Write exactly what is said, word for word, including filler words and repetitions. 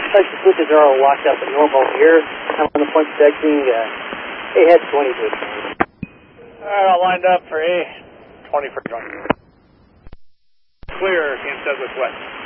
Like the switches are all locked up at normal here. I'm on the point detecting. Uh, A head twenty, please. All right, all lined up for A twenty for twenty. Clear, Kansas Douglas West.